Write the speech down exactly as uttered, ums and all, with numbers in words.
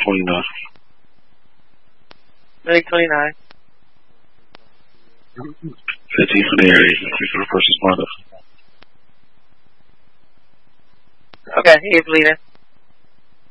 twenty-nine. Medic twenty-nine. fifteen for the area, fifteen for the first responder. Okay, he's leader.